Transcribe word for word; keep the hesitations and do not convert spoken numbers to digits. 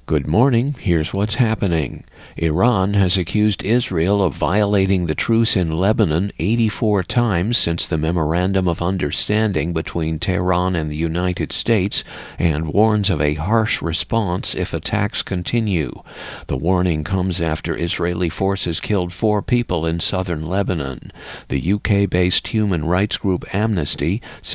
Good morning. Here's what's happening. Iran has accused Israel of violating the truce in Lebanon eighty-four times since the Memorandum of Understanding between Tehran and the United States, and warns of a harsh response if attacks continue. The warning comes after Israeli forces killed four people in southern Lebanon. The U K-based human rights group Amnesty